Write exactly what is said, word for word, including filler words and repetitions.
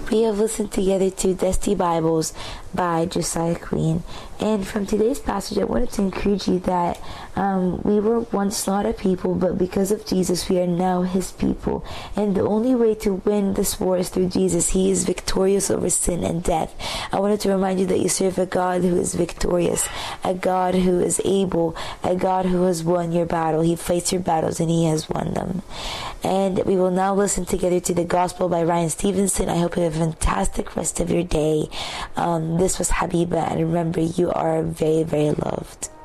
We have listened together to Dusty Bibles by Josiah Queen. And from today's passage, I wanted to encourage you that um, we were once not a people, but because of Jesus, we are now His people. And the only way to win this war is through Jesus. He is victorious over sin and death. I wanted to remind you that you serve a God who is victorious, a God who is able, a God who has won your battle. He fights your battles and He has won them. And we will now listen together to the Gospel by Ryan Stevenson. I hope you have a fantastic rest of your day. Um, this was Habiba, and remember, you are very, very loved.